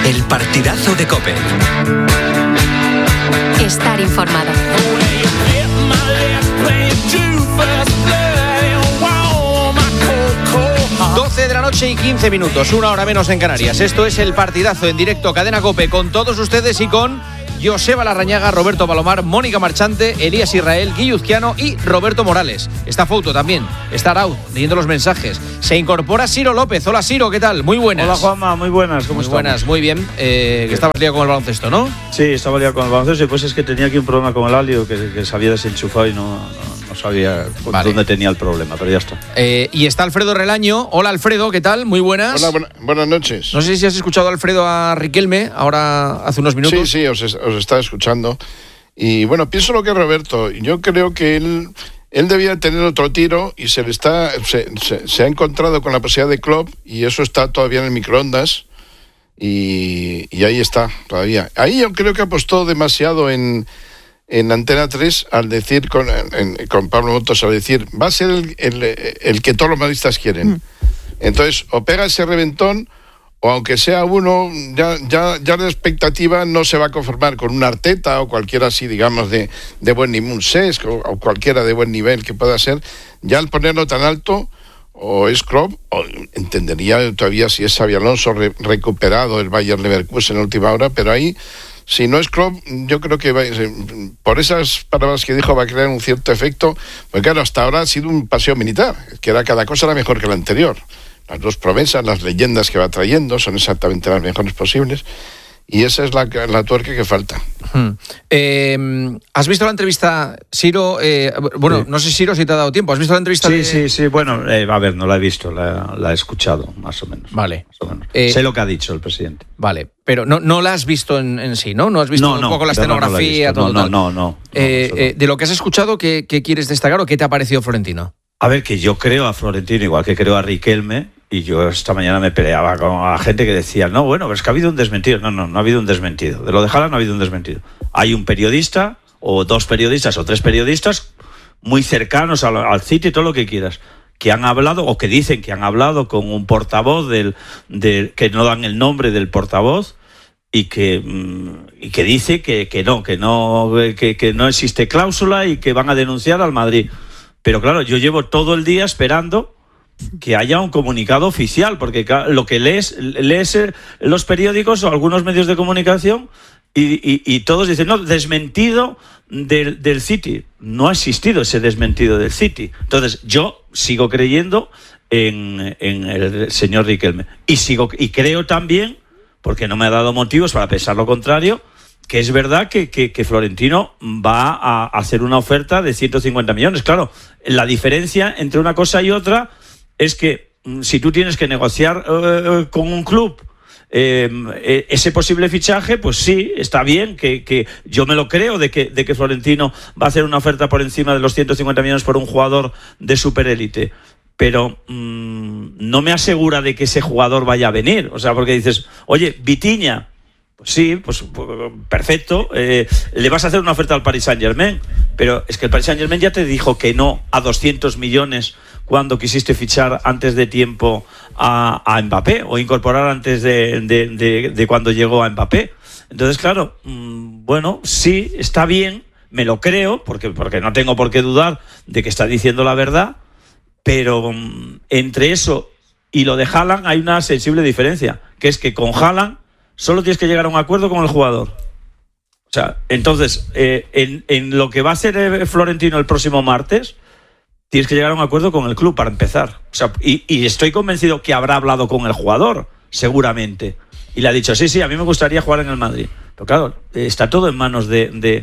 El partidazo de COPE. Estar informado. 12 de la noche y 15 minutos, una hora menos en Canarias. Esto es el partidazo en directo Cadena COPE con todos ustedes y con Joseba Larrañaga, Roberto Palomar, Mónica Marchante, Elías Israel, Guilluzquiano y Roberto Morales. Está Fouto también, está Arauz leyendo los mensajes. Se incorpora Ciro López. Hola Ciro, ¿qué tal? Muy buenas. Hola Juanma, muy buenas, ¿cómo estás? Muy buenas, muy bien. Que estabas liado con el baloncesto, ¿no? Sí, estaba liado con el baloncesto y pues es que tenía aquí un problema con el alio que se había desenchufado y no sabía dónde tenía el problema, pero ya está. Y está Alfredo Relaño. Hola Alfredo, ¿qué tal? Muy buenas. Hola, buenas noches. No sé si has escuchado a Alfredo a Riquelme ahora hace unos minutos. Sí, os estaba escuchando. Y bueno, pienso lo que es Roberto. Yo creo que él debía tener otro tiro y se ha encontrado con la posibilidad de Klopp y eso está todavía en el microondas y ahí está todavía. Ahí yo creo que apostó demasiado en Antena 3 al decir con Pablo Motos, al decir va a ser el que todos los madridistas quieren. Entonces o pega ese reventón o aunque sea uno, ya la expectativa no se va a conformar con un Arteta o cualquiera así, digamos, de buen nivel, un Cesc o cualquiera de buen nivel que pueda ser, ya al ponerlo tan alto, o es Klopp, o entendería todavía si es Xabi Alonso recuperado el Bayer Leverkusen en última hora, pero ahí, si no es Klopp, yo creo que por esas palabras que dijo va a crear un cierto efecto, porque claro, hasta ahora ha sido un paseo militar, que era cada cosa era mejor que la anterior. Las dos promesas, las leyendas que va trayendo son exactamente las mejores posibles y esa es la tuerca que falta. ¿Has visto la entrevista, Ciro? Bueno, no sé, Ciro, si te ha dado tiempo. ¿Has visto la entrevista? Sí. Bueno, a ver, no la he visto, la he escuchado, más o menos. Vale. Más o menos. Sé lo que ha dicho el presidente. Vale, pero no la has visto en sí, ¿no? ¿No has visto un poco la escenografía? No. De lo que has escuchado, ¿qué quieres destacar o qué te ha parecido Florentino? A ver, que yo creo a Florentino, igual que creo a Riquelme, y yo esta mañana me peleaba con la gente que decía, no, bueno, pero es que ha habido un desmentido. No ha habido un desmentido. De lo de Haaland no ha habido un desmentido. Hay un periodista, o dos periodistas, o tres periodistas, muy cercanos al City, todo lo que quieras, que han hablado, o que dicen que han hablado con un portavoz que no dan el nombre del portavoz, y que dice que no existe cláusula y que van a denunciar al Madrid. Pero claro, yo llevo todo el día esperando que haya un comunicado oficial, porque lo que lees los periódicos o algunos medios de comunicación y todos dicen, no, desmentido del City. No ha existido ese desmentido del City. Entonces yo sigo creyendo en el señor Riquelme y creo también, porque no me ha dado motivos para pensar lo contrario, que es verdad que Florentino va a hacer una oferta de 150 millones. Claro, la diferencia entre una cosa y otra es que si tú tienes que negociar con un club ese posible fichaje, pues sí, está bien, que yo me lo creo de que Florentino va a hacer una oferta por encima de los 150 millones por un jugador de superélite. Pero no me asegura de que ese jugador vaya a venir. O sea, porque dices, oye, Vitinha, pues sí, pues perfecto, le vas a hacer una oferta al Paris Saint-Germain, pero es que el Paris Saint-Germain ya te dijo que no a 200 millones cuando quisiste fichar antes de tiempo a Mbappé o incorporar antes de cuando llegó a Mbappé. Entonces, claro, bueno, sí, está bien, me lo creo, porque no tengo por qué dudar de que está diciendo la verdad, pero entre eso y lo de Haaland hay una sensible diferencia, que es que con Haaland solo tienes que llegar a un acuerdo con el jugador. O sea, entonces, en lo que va a hacer Florentino el próximo martes, tienes que llegar a un acuerdo con el club para empezar. O sea, y estoy convencido que habrá hablado con el jugador, seguramente. Y le ha dicho, sí, a mí me gustaría jugar en el Madrid. Pero claro, está todo en manos del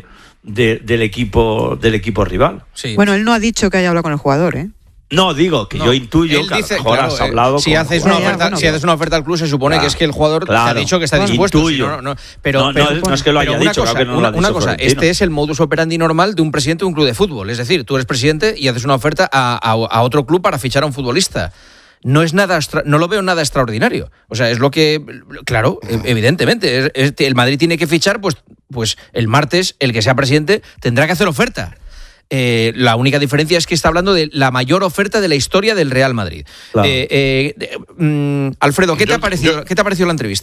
equipo rival. Sí. Bueno, él no ha dicho que haya hablado con el jugador, ¿eh? No, digo que yo intuyo que dice, a lo mejor has hablado si haces una oferta al club, se supone que es que el jugador te ha dicho que está dispuesto. Intuyo. No es que lo haya dicho. Una cosa, este es el modus operandi normal de un presidente de un club de fútbol. Es decir, tú eres presidente y haces una oferta a otro club para fichar a un futbolista. No es nada, no lo veo nada extraordinario. O sea, es lo que, claro, evidentemente, el Madrid tiene que fichar, pues el martes el que sea presidente tendrá que hacer oferta. La única diferencia es que está hablando de la mayor oferta de la historia del Real Madrid. Claro. Alfredo, ¿qué te ha parecido la entrevista?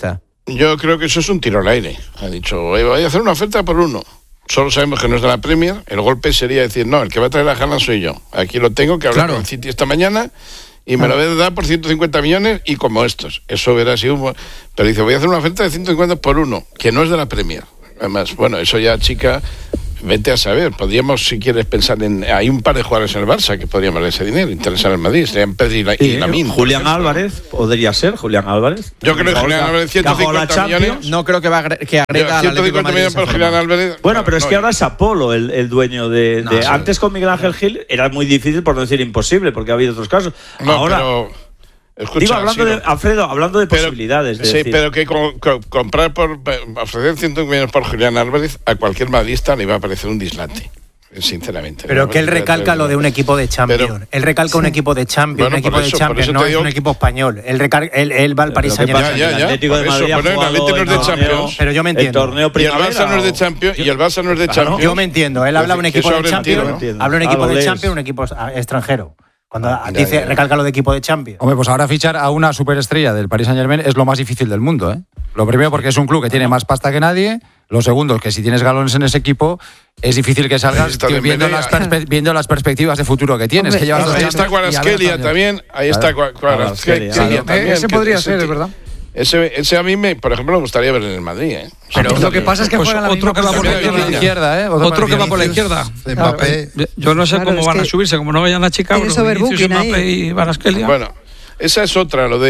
Yo creo que eso es un tiro al aire. Ha dicho, voy a hacer una oferta por 1. Solo sabemos que no es de la Premier. El golpe sería decir, no, el que va a traer a Haaland soy yo. Aquí lo tengo, que hablar con el City esta mañana y me lo voy a dar por 150 millones y como estos. Eso hubiera sido... Pero dice, voy a hacer una oferta de 150 por 1, que no es de la Premier. Además, bueno, eso ya, chica... Vete a saber, podríamos, si quieres, pensar en... Hay un par de jugadores en el Barça que podrían valer ese dinero, interesar en Madrid, serían Pedri y Lamine. Julián Álvarez, podría ser, Julián Álvarez. Yo creo que Julián Álvarez 150 millones... No creo que agrega al Atlético de Madrid. 150 millones por Julián Álvarez... Bueno, pero es que ahora es Apolo el dueño de... Sí. Antes con Miguel Ángel Gil era muy difícil, por no decir imposible, porque ha habido otros casos. No, ahora... pero... Escucha, digo, hablando de Alfredo, hablando de posibilidades. Sí, decir. Pero que comprar ofrecer 150 millones por Julián Álvarez a cualquier madridista le va a parecer un dislate, sinceramente. Pero que él recalca lo de un equipo de Champions. Él recalca un equipo de Champions, un equipo de Champions, no es un equipo español. Él va al Paris Saint-Germain. El Atlético de Madrid el Atlético no es de Champions. Pero yo me entiendo. Y el Barça no es de Champions. Y el Barça no es de Champions. Yo me entiendo. Él habla de un equipo de Champions, habla de un equipo de Champions, un equipo extranjero. Cuando dice, recalca lo de equipo de Champions. Hombre, pues ahora fichar a una superestrella del Paris Saint-Germain es lo más difícil del mundo, ¿eh? Lo primero porque es un club que tiene más pasta que nadie. Lo segundo, que si tienes galones en ese equipo, es difícil que salgas viendo las perspectivas de futuro que tienes. Hombre, que ahí está Kvaratskhelia también. Ahí está Kvaratskhelia también. Ese podría ser, es verdad. Ese a mí, por ejemplo, me gustaría ver en el Madrid, ¿eh? Pero lo que pasa es que juega otro que va por la izquierda, Otro que va por la izquierda. Mbappé. Yo no sé cómo van a subirse, como no vayan a Chicago. Vinicius, Mbappé y Kvaratskhelia. Bueno, esa es otra, lo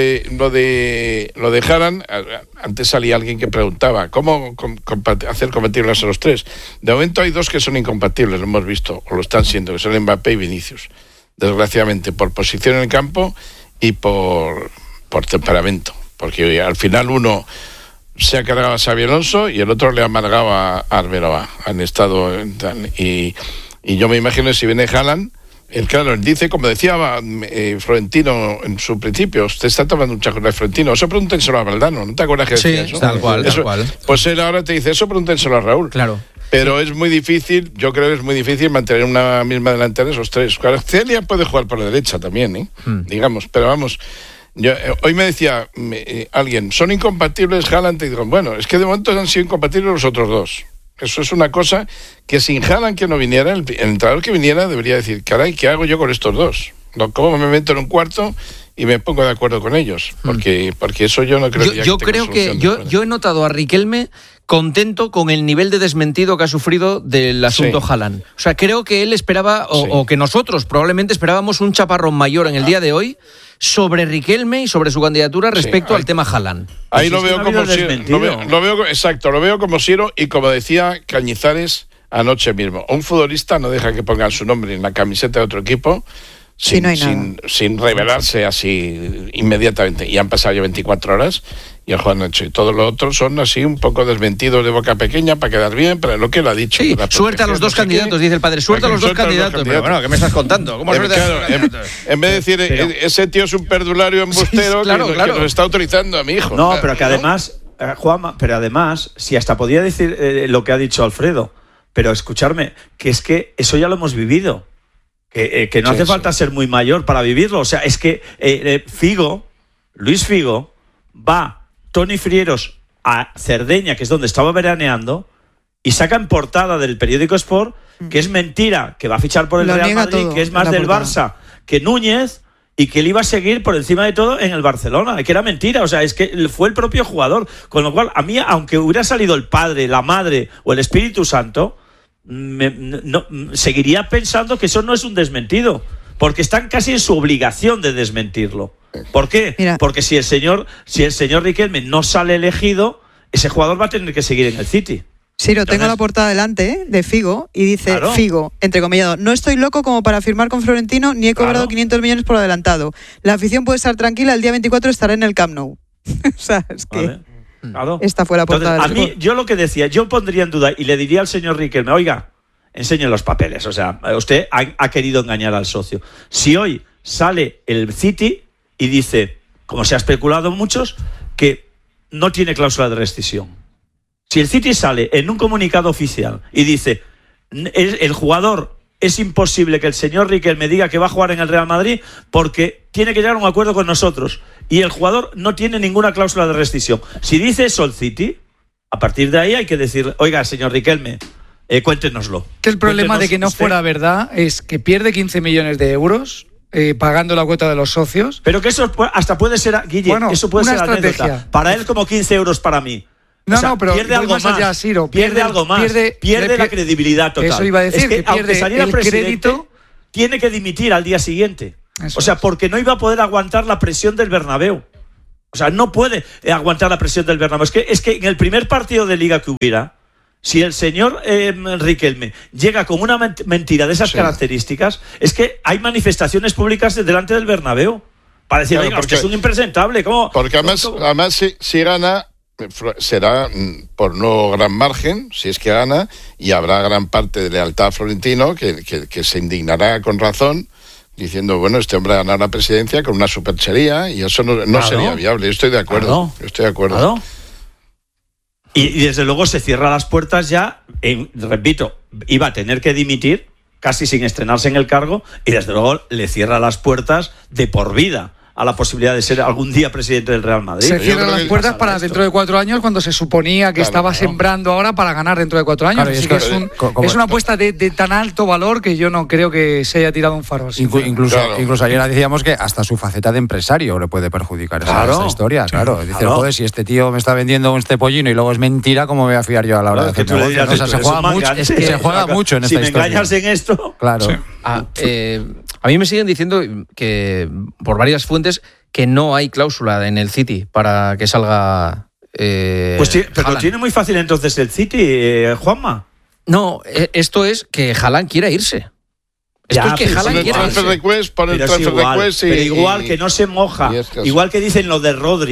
de Haaland. Antes salía alguien que preguntaba cómo hacer compatibles a los tres. De momento hay dos que son incompatibles, lo hemos visto, o lo están siendo, que son Mbappé y Vinicius. Desgraciadamente, por posición en el campo y por temperamento. Porque al final uno se ha cargado a Xabi Alonso y el otro le ha amargado a Arbeloa. Han estado... Y yo me imagino si viene Haaland, él dice, como decía Florentino en su principio, usted está tomando mucha cosa de Florentino, eso pregúntenselo a Valdano, ¿no te acuerdas que decía eso? Tal cual. Pues él ahora te dice, eso pregúntenselo a Raúl. Claro. Pero es muy difícil, yo creo que es muy difícil mantener una misma delantera esos tres. Kvaratskhelia puede jugar por la derecha también, digamos, pero vamos... hoy me decía alguien, ¿son incompatibles Haaland? Y digo, bueno, es que de momento han sido incompatibles los otros dos. Eso es una cosa que sin Haaland que no viniera, el entrenador que viniera debería decir, caray, ¿qué hago yo con estos dos? ¿Cómo me meto en un cuarto y me pongo de acuerdo con ellos? Porque eso yo no creo que yo creo que yo he notado a Riquelme contento con el nivel de desmentido que ha sufrido del asunto Haaland. O sea, creo que él esperaba, o que nosotros probablemente esperábamos un chaparrón mayor en el día de hoy sobre Riquelme y sobre su candidatura respecto al tema Haaland. Ahí lo veo como Siro. Lo veo como Siro y como decía Cañizares anoche mismo. Un futbolista no deja que pongan su nombre en la camiseta de otro equipo sin revelarse así inmediatamente. Y han pasado ya 24 horas y el juego han hecho. Y todos los otros son así un poco desmentidos de boca pequeña para quedar bien, pero lo que él ha dicho. Sí, suerte a los dos candidatos, dice el padre. Suerte a los dos candidatos. Pero bueno, ¿qué me estás contando? ¿Cómo suerte a los candidatos? En vez de decir, ese tío es un perdulario embustero que nos está autorizando a mi hijo. No, pero que además, Juanma, si hasta podía decir lo que ha dicho Alfredo, pero escucharme, que es que eso ya lo hemos vivido. Que no hace falta ser muy mayor para vivirlo. O sea, es que Luis Figo va Toni Frieros a Cerdeña, que es donde estaba veraneando, y saca en portada del periódico Sport que es mentira, que va a fichar por el Real Madrid, que es más del Barça que Núñez, y que él iba a seguir por encima de todo en el Barcelona, que era mentira. O sea, es que fue el propio jugador. Con lo cual, a mí, aunque hubiera salido el Padre, la Madre o el Espíritu Santo, seguiría pensando que eso no es un desmentido, porque están casi en su obligación de desmentirlo. ¿Por qué? Mira. Porque si el señor Riquelme no sale elegido, ese jugador va a tener que seguir en el City. Siro, tengo la portada delante de Figo y dice, Figo, entrecomillado, no estoy loco como para firmar con Florentino ni he cobrado 500 millones por adelantado. La afición puede estar tranquila, el día 24 estará en el Camp Nou. O sea, es que... Claro. Esta fue la portada. Entonces, a mí, yo lo que decía, yo pondría en duda y le diría al señor Riquelme, oiga, enseñe los papeles. O sea, usted ha querido engañar al socio. Si hoy sale el City y dice, como se ha especulado muchos, que no tiene cláusula de rescisión. Si el City sale en un comunicado oficial y dice, el jugador, es imposible que el señor Riquelme diga que va a jugar en el Real Madrid porque tiene que llegar a un acuerdo con nosotros y el jugador no tiene ninguna cláusula de rescisión. Si dice eso el City, a partir de ahí hay que decir, oiga, señor Riquelme, cuéntenoslo. Que el problema de que no fuera verdad es que pierde 15 millones de euros pagando la cuota de los socios. Pero que eso hasta puede ser, Guille, bueno, eso puede ser anécdota. Para él como 15 euros para mí. No, pero pierde algo más, allá, Ciro, pierde algo más, pierde la credibilidad total. Eso iba a decir, es que pierde aunque saliera el crédito, tiene que dimitir al día siguiente. Eso o sea, porque no iba a poder aguantar la presión del Bernabéu. O sea, no puede aguantar la presión del Bernabéu. Es que en el primer partido de Liga que hubiera, si el señor Riquelme llega con una mentira de esas características, es que hay manifestaciones públicas delante del Bernabéu para decir, claro, porque es un impresentable. ¿Cómo? Porque además si gana, será por no gran margen, si es que gana, y habrá gran parte de lealtad a Florentino que se indignará con razón, diciendo, bueno, este hombre ha ganado la presidencia con una superchería y eso no sería viable. Yo estoy de acuerdo. Claro. Y desde luego se cierra las puertas ya, repito, iba a tener que dimitir casi sin estrenarse en el cargo y desde luego le cierra las puertas de por vida a la posibilidad de ser algún día presidente del Real Madrid. Se cierran las puertas para dentro de 4 años, cuando se suponía que estaba sembrando ahora para ganar dentro de 4 años. Claro, así que es una apuesta de tan alto valor que yo no creo que se haya tirado un farol. Incluso ayer decíamos que hasta su faceta de empresario le puede perjudicar esa historia. Claro. Dice, joder, si este tío me está vendiendo este pollino y luego es mentira, ¿cómo me voy a fiar yo a la hora de hacer negocio? O sea, se juega mucho en esta historia. Si me engañas en esto... Claro. A mí me siguen diciendo que, por varias fuentes, que no hay cláusula en el City para que salga. Pues sí, pero lo tiene muy fácil entonces el City, Juanma. No, esto es que Haaland quiera irse. Esto es que Haaland quiera irse. Pero igual que no se moja, igual que dicen lo de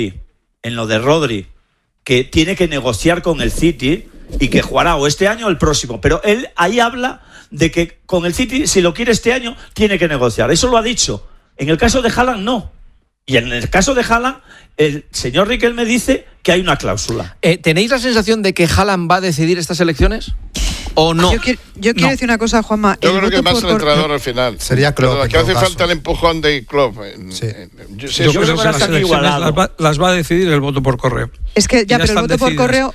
Rodri, que tiene que negociar con el City y que jugará o este año o el próximo. Pero él ahí habla de que con el City, si lo quiere este año, tiene que negociar. Eso lo ha dicho. En el caso de Haaland, no. Y en el caso de Haaland, el señor Riquelme dice que hay una cláusula. ¿Tenéis la sensación de que Haaland va a decidir estas elecciones? ¿O no? Yo quiero decir una cosa, Juanma. Yo creo que más el entrenador al final. Sería Klopp. Que hace falta el empujón de Klopp. Yo creo que las elecciones las va a decidir el voto por correo. Es que ya, pero el voto por correo...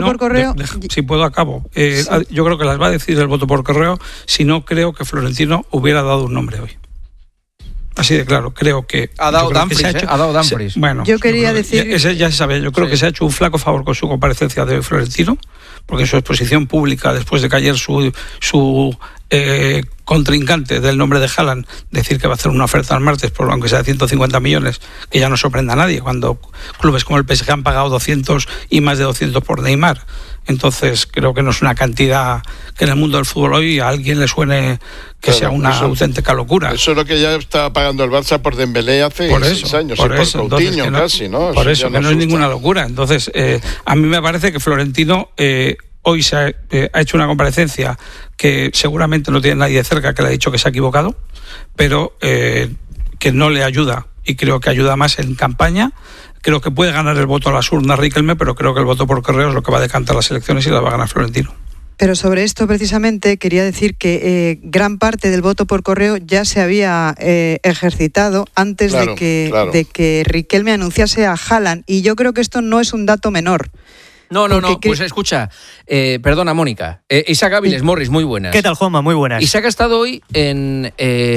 Si puedo, acabo. Yo creo que las va a decidir el voto por correo, si no creo que Florentino hubiera dado un nombre hoy. Así de claro, creo que... Ha dado Dumfries. Bueno, yo quería decir... Ese ya se sabe, yo creo que se ha hecho un flaco favor con su comparecencia de Florentino, porque su exposición pública, después de que ayer su contrincante del nombre de Haaland decir que va a hacer una oferta el martes, por aunque sea de 150 millones, que ya no sorprenda a nadie, cuando clubes como el PSG han pagado 200 y más de 200 por Neymar. Entonces creo que no es una cantidad que en el mundo del fútbol hoy a alguien le suene que sea una auténtica locura. Eso es lo que ya está pagando el Barça por Dembélé hace 6 años, por Coutinho casi, ¿no? Por eso, que no es ninguna locura. Entonces, a mí me parece que Florentino hoy se ha hecho una comparecencia que seguramente no tiene nadie cerca que le ha dicho que se ha equivocado, pero que no le ayuda, y creo que ayuda más en campaña. Creo que puede ganar el voto a las urnas Riquelme, pero creo que el voto por correo es lo que va a decantar las elecciones y las va a ganar Florentino. Pero sobre esto precisamente quería decir que gran parte del voto por correo ya se había ejercitado antes de que Riquelme anunciase a Haaland, y yo creo que esto no es un dato menor. No, pues escucha, perdona Mónica, Isaac Áviles Morris, muy buenas. ¿Qué tal, Juanma? Muy buenas. Isaac ha estado hoy en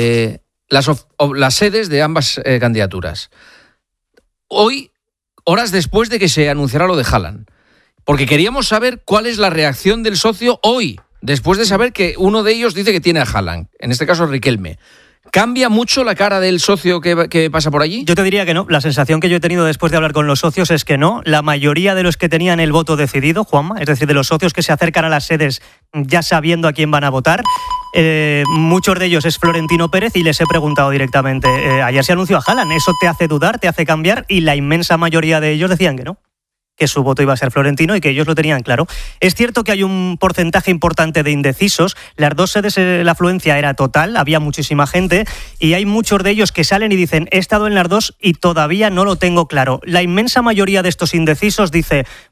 las sedes de ambas candidaturas. Hoy, horas después de que se anunciara lo de Haaland, porque queríamos saber cuál es la reacción del socio hoy, después de saber que uno de ellos dice que tiene a Haaland, en este caso Riquelme. ¿Cambia mucho la cara del socio que pasa por allí? Yo te diría que no. La sensación que yo he tenido después de hablar con los socios es que no. La mayoría de los que tenían el voto decidido, Juanma, es decir, de los socios que se acercan a las sedes ya sabiendo a quién van a votar, muchos de ellos es Florentino Pérez, y les he preguntado directamente, ayer se anunció a Haaland, ¿eso te hace dudar, te hace cambiar? Y la inmensa mayoría de ellos decían que no, que su voto iba a ser Florentino y que ellos lo tenían claro. Es cierto que hay un porcentaje importante de indecisos. Las dos sedes la afluencia era total, había muchísima gente, y hay muchos de ellos que salen y dicen, he estado en las dos y todavía no lo tengo claro. La inmensa mayoría de estos indecisos dice,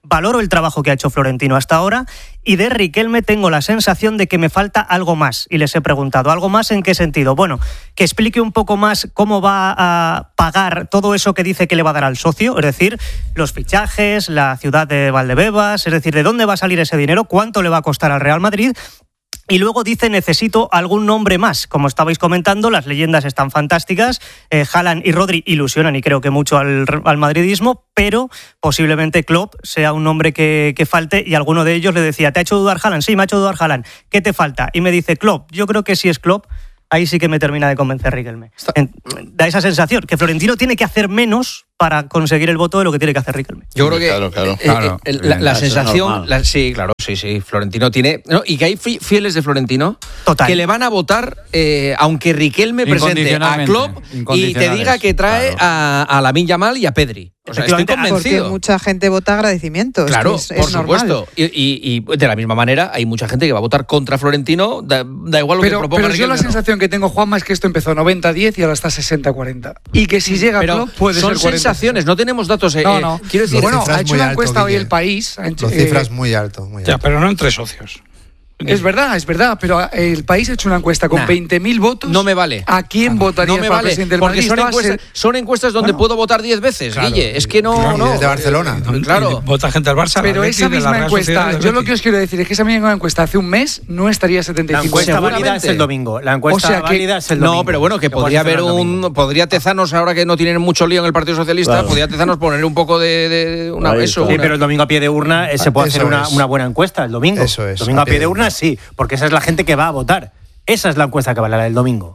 valoro el trabajo que ha hecho Florentino hasta ahora, y de Riquelme tengo la sensación de que me falta algo más. Y les he preguntado, ¿algo más en qué sentido? Bueno, que explique un poco más cómo va a pagar todo eso que dice que le va a dar al socio, es decir, los fichajes, la ciudad de Valdebebas, es decir, de dónde va a salir ese dinero, cuánto le va a costar al Real Madrid. Y luego dice, necesito algún nombre más. Como estabais comentando, las leyendas están fantásticas. Haaland y Rodri ilusionan y creo que mucho al madridismo, pero posiblemente Klopp sea un nombre que falte, y alguno de ellos le decía, ¿te ha hecho dudar Haaland? Sí, me ha hecho dudar Haaland. ¿Qué te falta? Y me dice, Klopp. Yo creo que si es Klopp, ahí sí que me termina de convencer Riquelme. Da esa sensación, que Florentino tiene que hacer menos para conseguir el voto de lo que tiene que hacer Riquelme. Yo creo que claro. La sensación, sí, claro, sí, Florentino tiene, ¿no? Y que hay fieles de Florentino Total. que le van a votar, aunque Riquelme presente a Klopp y te diga que trae a Lamine Yamal y a Pedri. O sea, estoy convencido. Porque mucha gente vota agradecimiento. Claro, es por supuesto. Y de la misma manera hay mucha gente que va a votar contra Florentino, da igual lo que proponga Pero Riquelme. yo la sensación que tengo, Juanma, es que esto empezó 90-10 y ahora está 60-40. Y que si llega Klopp puede ser 40. Son sensaciones, no tenemos datos. No. Quiero decir, bueno, ha hecho una encuesta hoy El País. Los cifras muy alto. Ya, pero no entre socios. Es verdad, pero El País ha hecho una encuesta con 20.000 votos. No me vale. ¿A quién votaría no me para vale, presidente del porque Madrid? son encuestas donde puedo votar 10 veces, claro, Guille. Es que no. Desde Barcelona. Claro. Vota gente al Barça. Pero esa misma encuesta, yo lo que os quiero decir es que esa misma encuesta hace un mes no estaría 75%. La encuesta válida es el domingo. La encuesta válida es el domingo. No, pero bueno, que podría haber podría Tezanos, ahora que no tienen mucho lío en el Partido Socialista, podría Tezanos poner un poco de una. Eso. Sí, pero el domingo a pie de urna se puede hacer una buena encuesta el domingo. Eso es. El domingo a pie de urna sí, porque esa es la gente que va a votar. Esa es la encuesta que vale, la del domingo.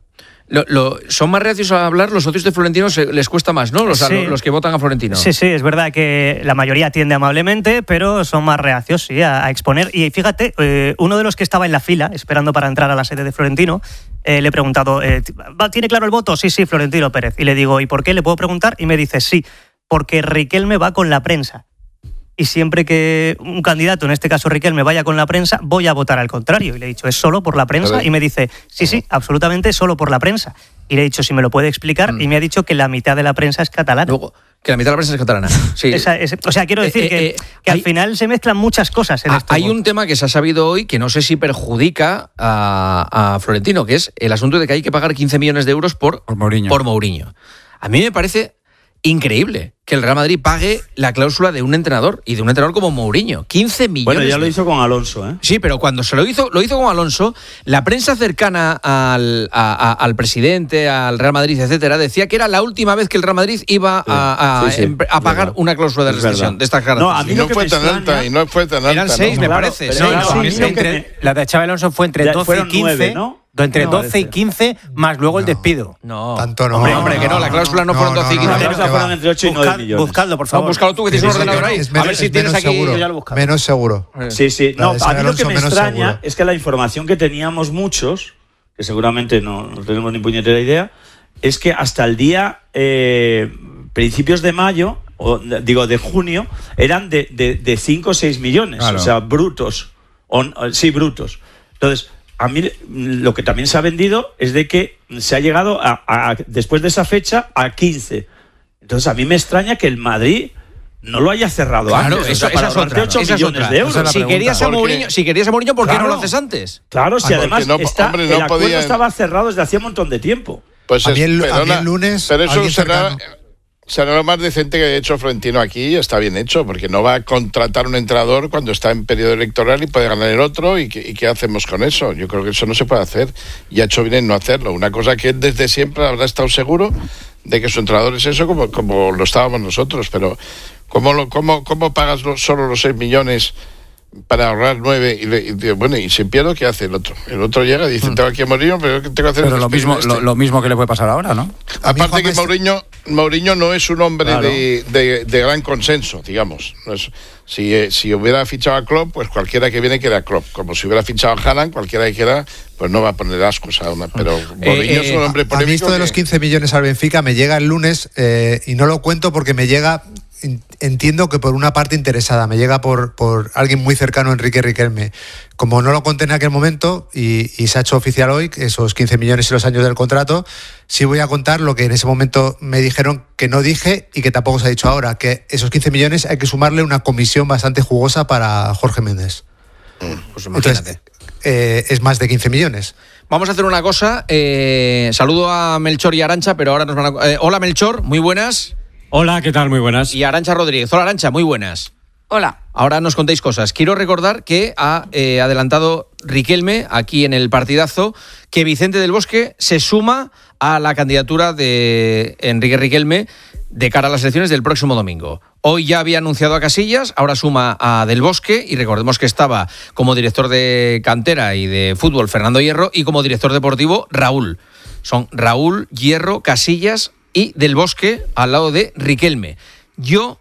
Son más reacios a hablar, los socios de Florentino les cuesta más, ¿no? Los que votan a Florentino. Sí, es verdad que la mayoría atiende amablemente, pero son más reacios, sí, a exponer. Y fíjate, uno de los que estaba en la fila, esperando para entrar a la sede de Florentino, le he preguntado, ¿tiene claro el voto? Sí, Florentino Pérez. Y le digo, ¿y por qué? ¿Le puedo preguntar? Y me dice, sí, porque Riquelme va con la prensa. Y siempre que un candidato, en este caso Riquelme, vaya con la prensa, voy a votar al contrario. Y le he dicho, ¿es solo por la prensa? Y me dice, sí, absolutamente solo por la prensa. Y le he dicho, si me lo puede explicar, y me ha dicho que la mitad de la prensa es catalana. Luego, que la mitad de la prensa es catalana. Sí. O sea, quiero decir que al final se mezclan muchas cosas en esto. Hay un tema que se ha sabido hoy que no sé si perjudica a Florentino, que es el asunto de que hay que pagar 15 millones de euros por Mourinho. A mí me parece increíble que el Real Madrid pague la cláusula de un entrenador, y de un entrenador como Mourinho. 15 millones. Bueno, ya lo hizo con Alonso, ¿eh? Sí, pero cuando se lo hizo con Alonso, la prensa cercana al presidente, al Real Madrid, etcétera, decía que era la última vez que el Real Madrid iba a pagar una cláusula de rescisión de estas características. No, a mí no fue tan alta, y no fue tan alta. Eran 6, me parece. La de Xabi Alonso fue entre 12 y 15, 9, ¿no? Entre 12 y 15, más luego el despido. No. Tanto no. Hombre, que no, la cláusula no fueron 12 y 15. La cláusula fueron entre 8 y 9 millones. Buscadlo, por favor. Búscalo tú, que tienes un ordenador ahí. A ver si tienes aquí. Seguro, Yo ya lo busco. menos seguro. Sí. No, a mí lo que me extraña seguro. es que la información que teníamos muchos, que seguramente no tenemos ni puñetera idea, es que hasta el día principios de mayo, de junio, eran de 5 o 6 millones. Claro. O sea, brutos. Brutos. Entonces, a mí lo que también se ha vendido es de que se ha llegado después de esa fecha a 15. Entonces a mí me extraña que el Madrid no lo haya cerrado antes. Esa es otra. 8 millones de euros. Si querías a Mourinho, ¿por qué no lo haces antes? Claro, si además el acuerdo estaba cerrado desde hacía un montón de tiempo. Pues a mí el lunes. Pero eso será lo más decente que ha hecho Florentino aquí, y está bien hecho, porque no va a contratar un entrenador cuando está en periodo electoral y puede ganar el otro, y ¿qué hacemos con eso? Yo creo que eso no se puede hacer, y ha hecho bien en no hacerlo. Una cosa que él desde siempre habrá estado seguro de que su entrenador es eso, como lo estábamos nosotros, pero ¿cómo pagas solo los 6 millones para ahorrar 9 y si pierdo, ¿qué hace el otro? El otro llega y dice, tengo aquí a Mourinho, pero ¿qué tengo que hacer? Pero lo mismo que le puede pasar ahora, ¿no? Aparte que Mourinho no es un hombre de gran consenso, digamos. No es, si hubiera fichado a Klopp, pues cualquiera que viene quiera a Klopp. Como si hubiera fichado a Haaland, cualquiera que quiera, pues no va a poner ascos a una. Pero Mourinho es un hombre polémico. A mí esto de los 15 millones al Benfica me llega el lunes, y no lo cuento porque me llega entiendo que por una parte interesada, me llega por alguien muy cercano a Enrique Riquelme. Como no lo conté en aquel momento y se ha hecho oficial hoy, esos 15 millones y los años del contrato, sí voy a contar lo que en ese momento me dijeron que no dije y que tampoco se ha dicho ahora, que esos 15 millones hay que sumarle una comisión bastante jugosa para Jorge Méndez. Pues imagínate. Entonces, es más de 15 millones. Vamos a hacer una cosa, saludo a Melchor y Arantxa, pero ahora nos van a... hola Melchor, muy buenas. Hola, ¿qué tal? Muy buenas. Y Arantxa Rodríguez. Hola Arantxa, muy buenas. Hola. Ahora nos contéis cosas. Quiero recordar que ha adelantado Riquelme aquí en el partidazo que Vicente del Bosque se suma a la candidatura de Enrique Riquelme de cara a las elecciones del próximo domingo. Hoy ya había anunciado a Casillas, ahora suma a Del Bosque y recordemos que estaba como director de cantera y de fútbol Fernando Hierro y como director deportivo Raúl. Son Raúl, Hierro, Casillas y Del Bosque al lado de Riquelme. Yo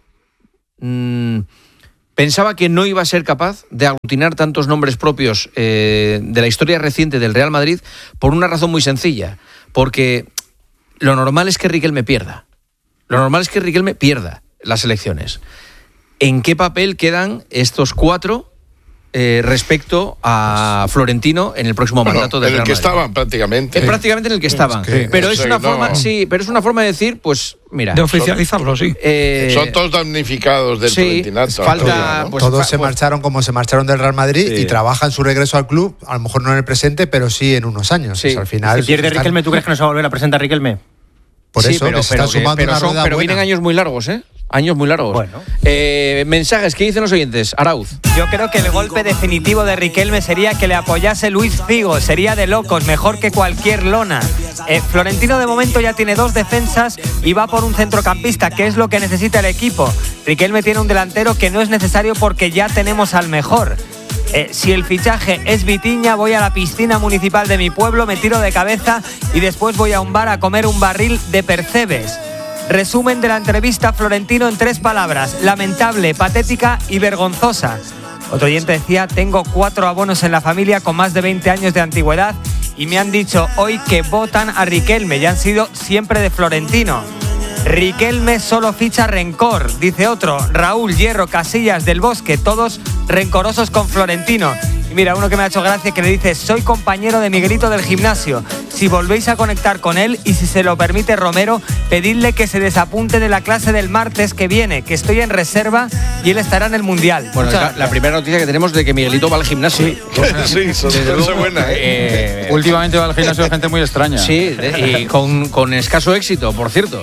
pensaba que no iba a ser capaz de aglutinar tantos nombres propios de la historia reciente del Real Madrid por una razón muy sencilla. Porque lo normal es que Riquelme pierda. Lo normal es que Riquelme pierda las elecciones. ¿En qué papel quedan estos cuatro respecto a Florentino en el próximo mandato del Real Madrid? En el que estaban prácticamente. Prácticamente en el que estaban. Pero es una forma, sí, pero es una forma de decir, pues mira. De oficializarlo, sí. Son todos damnificados del Florentinato. Falta, pues, todos se marcharon como se marcharon del Real Madrid y trabajan su regreso al club, a lo mejor no en el presente, pero sí en unos años. Sí. O sea, al final, si pierde Riquelme, ¿tú crees que no se va a volver a presentar Riquelme? Por eso, pero está sumando una rueda pero buena. vienen años muy largos, ¿eh? Años muy largos. Bueno. Mensajes, ¿qué dicen los oyentes? Arauz. Yo creo que el golpe definitivo de Riquelme sería que le apoyase Luis Figo. Sería de locos, mejor que cualquier lona. Florentino de momento ya tiene 2 defensas y va por un centrocampista, que es lo que necesita el equipo. Riquelme tiene un delantero que no es necesario porque ya tenemos al mejor. Si el fichaje es Vitinha, voy a la piscina municipal de mi pueblo, me tiro de cabeza y después voy a un bar a comer un barril de percebes. Resumen de la entrevista Florentino en 3 palabras: lamentable, patética y vergonzosa. Otro oyente decía: tengo 4 abonos en la familia con más de 20 años de antigüedad y me han dicho hoy que votan a Riquelme y han sido siempre de Florentino. Riquelme solo ficha rencor, dice otro. Raúl, Hierro, Casillas, Del Bosque, todos rencorosos con Florentino. Y mira, uno que me ha hecho gracia que le dice: soy compañero de Miguelito del gimnasio. Si volvéis a conectar con él y si se lo permite Romero, pedidle que se desapunte de la clase del martes que viene, que estoy en reserva y él estará en el Mundial. Bueno, la primera noticia que tenemos de que Miguelito va al gimnasio. Sí, eso es buena. Últimamente va al gimnasio de gente muy extraña. Sí, y con escaso éxito, por cierto.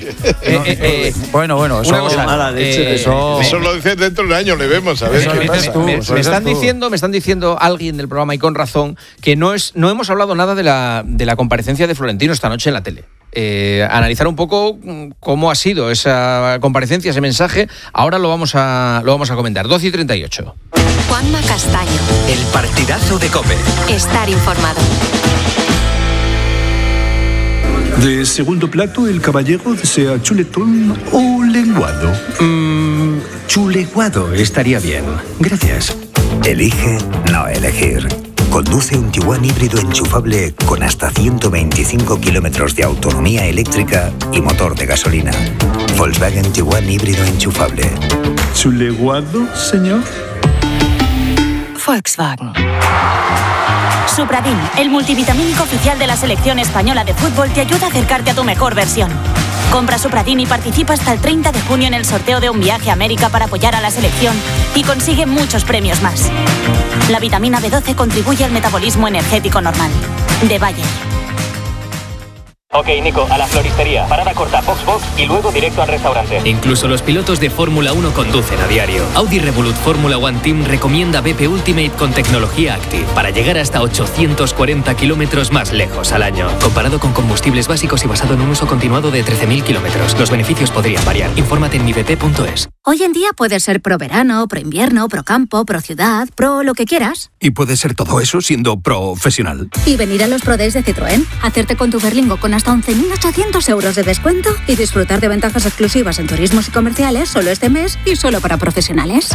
Bueno, eso, una cosa, mala leche, eso lo dices dentro de un año, le vemos, a ver qué pasa. Me están diciendo alguien del programa, y con razón, que no hemos hablado nada de la comparecencia de Florentino esta noche en la tele. Analizar un poco cómo ha sido esa comparecencia, ese mensaje. Ahora lo vamos a comentar. 12:38. Juanma Castaño. El partidazo de COPE. Estar informado. De segundo plato, el caballero desea chuletón o lenguado. Chuleguado estaría bien. Gracias. Elige no elegir. Conduce un Tiguan híbrido enchufable con hasta 125 kilómetros de autonomía eléctrica y motor de gasolina. Volkswagen Tiguan híbrido enchufable. ¿Chuleguado, señor? Volkswagen. Supradin, el multivitamínico oficial de la selección española de fútbol, te ayuda a acercarte a tu mejor versión. Compra Supradin y participa hasta el 30 de junio en el sorteo de un viaje a América para apoyar a la selección y consigue muchos premios más. La vitamina B12 contribuye al metabolismo energético normal. De Bayer. Ok, Nico, a la floristería. Parada corta, box y luego directo al restaurante. Incluso los pilotos de Fórmula 1 conducen a diario. Audi Revolut Fórmula 1 Team recomienda BP Ultimate con tecnología Active para llegar hasta 840 kilómetros más lejos al año. Comparado con combustibles básicos y basado en un uso continuado de 13.000 kilómetros. Los beneficios podrían variar. Infórmate en mibp.es. Hoy en día puedes ser pro verano, pro invierno, pro campo, pro ciudad, pro lo que quieras. Y puedes ser todo eso siendo profesional. Y venir a los Pro Days de Citroën, hacerte con tu Berlingo con hasta 11.800 euros de descuento y disfrutar de ventajas exclusivas en turismos y comerciales solo este mes y solo para profesionales.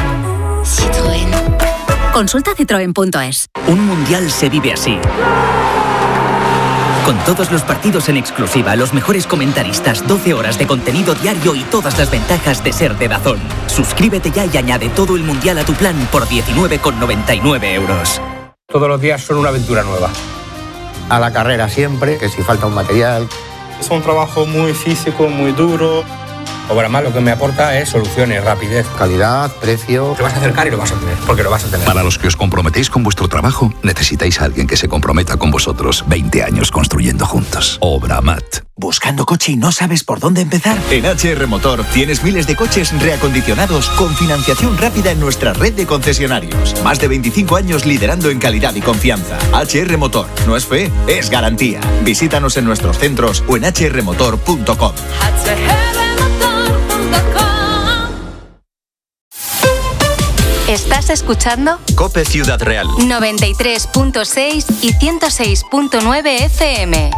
Citroën. Consulta citroen.es. Un mundial se vive así. Con todos los partidos en exclusiva, los mejores comentaristas, 12 horas de contenido diario y todas las ventajas de ser de DAZN. Suscríbete ya y añade todo el Mundial a tu plan por 19,99 euros. Todos los días son una aventura nueva. A la carrera siempre, que si falta un material. Es un trabajo muy físico, muy duro. Obramat lo que me aporta es soluciones, rapidez, calidad, precio. Te vas a acercar y lo vas a tener, porque lo vas a tener. Para los que os comprometéis con vuestro trabajo, necesitáis a alguien que se comprometa con vosotros. 20 años construyendo juntos. Obramat. ¿Buscando coche y no sabes por dónde empezar? En HR Motor tienes miles de coches reacondicionados con financiación rápida en nuestra red de concesionarios. Más de 25 años liderando en calidad y confianza. HR Motor. No es fe, es garantía. Visítanos en nuestros centros o en hrmotor.com. ¿Estás escuchando? COPE Ciudad Real. 93.6 y 106.9 FM.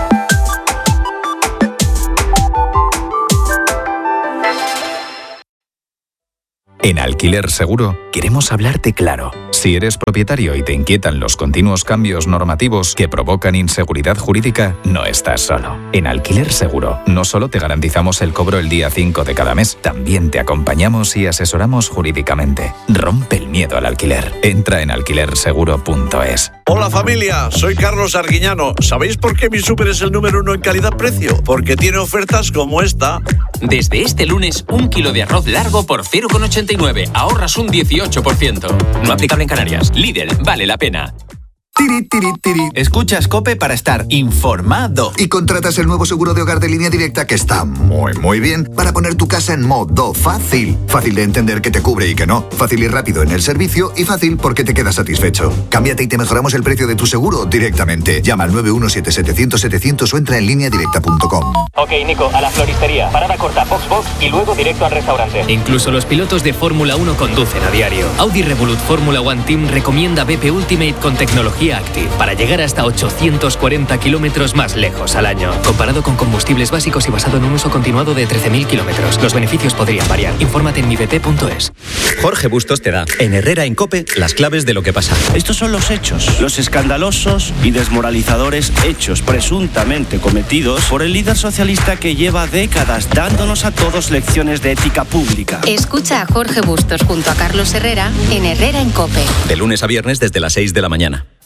En Alquiler Seguro queremos hablarte claro. Si eres propietario y te inquietan los continuos cambios normativos que provocan inseguridad jurídica, no estás solo. En Alquiler Seguro no solo te garantizamos el cobro el día 5 de cada mes, también te acompañamos y asesoramos jurídicamente. Rompe el miedo al alquiler. Entra en alquilerseguro.es. Hola familia, soy Carlos Arguiñano. ¿Sabéis por qué mi súper es el número 1 en calidad-precio? Porque tiene ofertas como esta. Desde este lunes, 1 kilo de arroz largo por 0,89. Ahorras un 18%. No aplicable en Canarias. Lidl, vale la pena. Escuchas COPE para estar informado. Y contratas el nuevo seguro de hogar de Línea Directa que está muy bien para poner tu casa en modo fácil. Fácil de entender que te cubre y que no. Fácil y rápido en el servicio y fácil porque te quedas satisfecho. Cámbiate y te mejoramos el precio de tu seguro directamente. Llama al 917-700-700 o entra en lineadirecta.com. Ok, Nico, a la floristería. Parada corta, box y luego directo al restaurante. Incluso los pilotos de Fórmula 1 conducen a diario. Audi Revolut Fórmula One Team recomienda BP Ultimate con tecnología Active para llegar hasta 840 kilómetros más lejos al año. Comparado con combustibles básicos y basado en un uso continuado de 13.000 kilómetros. Los beneficios podrían variar. Infórmate en mibp.es. Jorge Bustos te da, en Herrera en COPE, las claves de lo que pasa. Estos son los hechos, los escandalosos y desmoralizadores hechos presuntamente cometidos por el líder socialista que lleva décadas dándonos a todos lecciones de ética pública. Escucha a Jorge Bustos junto a Carlos Herrera en Herrera en COPE. De lunes a viernes desde las 6 de la mañana.